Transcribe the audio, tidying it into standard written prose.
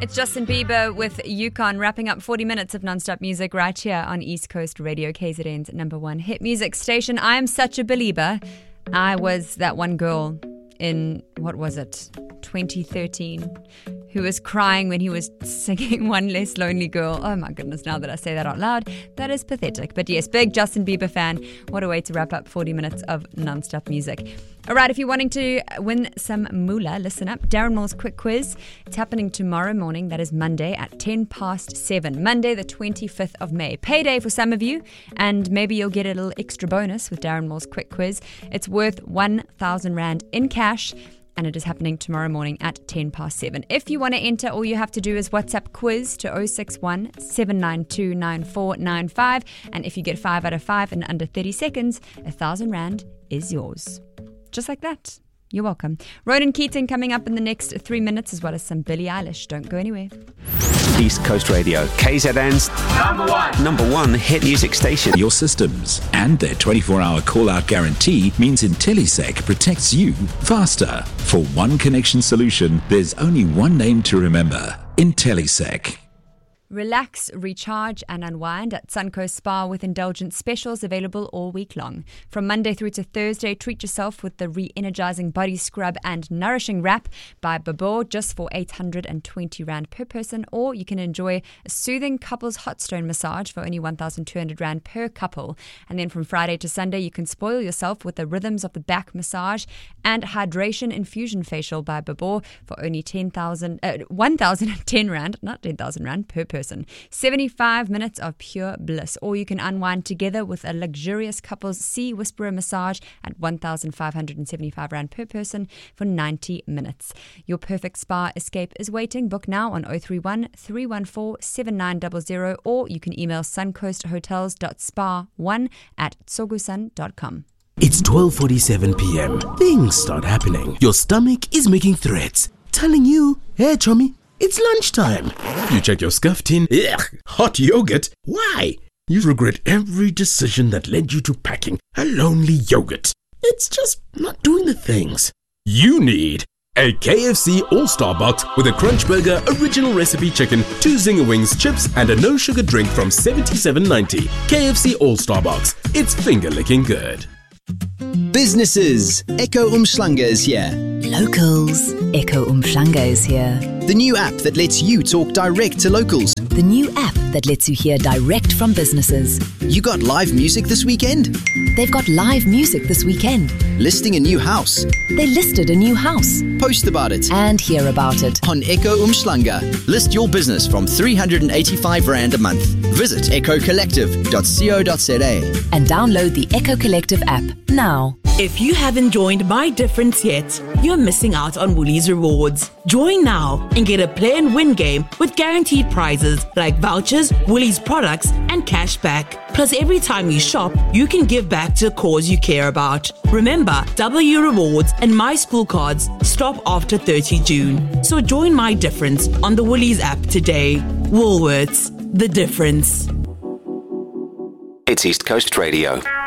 It's Justin Bieber with Yukon, wrapping up 40 minutes of non-stop music right here on East Coast Radio, KZN's #1 hit music station. I am such a believer. I was that one girl in, 2013, who was crying when he was singing One Less Lonely Girl. Oh my goodness, now that I say that out loud, that is pathetic. But yes, big Justin Bieber fan. What a way to wrap up 40 minutes of non-stop music. All right, if you're wanting to win some moolah, listen up. Darren Moore's Quick Quiz. It's happening tomorrow morning. That is Monday at 7:10. Monday, the 25th of May. Payday for some of you, and maybe you'll get a little extra bonus with Darren Moore's Quick Quiz. It's worth 1,000 Rand in cash, and it is happening tomorrow morning at 7:10. If you want to enter, all you have to do is WhatsApp quiz to 061 792 9495. And if you get 5 out of 5 in under 30 seconds, 1,000 Rand is yours. Just like that. You're welcome. Ronan Keating coming up in the next 3 minutes, as well as some Billie Eilish. Don't go anywhere. East Coast Radio, KZN's number one hit music station. Your systems and their 24-hour call-out guarantee means IntelliSec protects you faster. For one connection solution, there's only one name to remember: IntelliSec. Relax, recharge and unwind at Suncoast Spa with indulgent specials available all week long. From Monday through to Thursday, treat yourself with the re-energizing body scrub and nourishing wrap by Babor, just for 820 Rand per person, or you can enjoy a soothing couples hot stone massage for only 1,200 Rand per couple. And then from Friday to Sunday, you can spoil yourself with the rhythms of the back massage and hydration infusion facial by Babor for only 1,010 Rand, not 10,000 Rand per person. 75 minutes of pure bliss. Or you can unwind together with a luxurious couples Sea Whisperer massage at 1,575 Rand per person for 90 minutes. Your perfect spa escape is waiting. Book now on 031 314 7900, or you can email suncoasthotels.spa1@tsogusun.com. It's 12:47 p.m. Things start happening. Your stomach is making threats, telling you, hey, chummy, it's lunchtime. You check your scuff tin. Ugh, hot yogurt. Why? You regret every decision that led you to packing a lonely yogurt. It's just not doing the things. You need a KFC All-Star Box with a Crunch Burger, original recipe chicken, 2 Zinger Wings, chips, and a no-sugar drink from $77.90. KFC All-Star Box. It's finger-licking good. Businesses, Echo Umhlanga is here. Locals, Echo Umhlanga is here. The new app that lets you talk direct to locals. The new app that lets you hear direct from businesses. You got live music this weekend? They've got live music this weekend. Listing a new house? They listed a new house. Post about it. And hear about it. On Echo Umhlanga. List your business from 385 Rand a month. Visit echocollective.co.za. And download the Echo Collective app now. If you haven't joined My Difference yet, you're missing out on Woolies rewards. Join now and get a play and win game with guaranteed prizes like vouchers, Woolies products, and cash back. Plus, every time you shop, you can give back to a cause you care about. Remember, W rewards and My School cards stop after 30 June. So join My Difference on the Woolies app today. Woolworths, the difference. It's East Coast Radio.